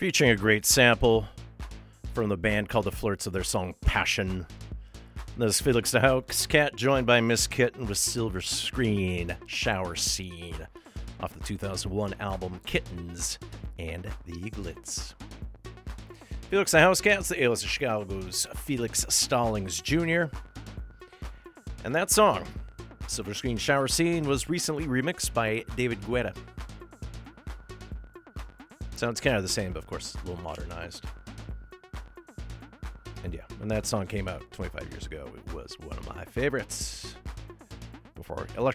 featuring a great sample from the band called The Flirts of their song Passion. This is Felix the Housecat, joined by Miss Kitten with Silver Screen Shower Scene off the 2001 album Kittens and the Eaglets. Felix the Housecat's the alias of Chicago's Felix Stallings Jr. And that song, Silver Screen Shower Scene, was recently remixed by David Guetta. Sounds kind of the same, but of course a little modernized. And yeah, when that song came out 25 years ago, it was one of my favorites. Before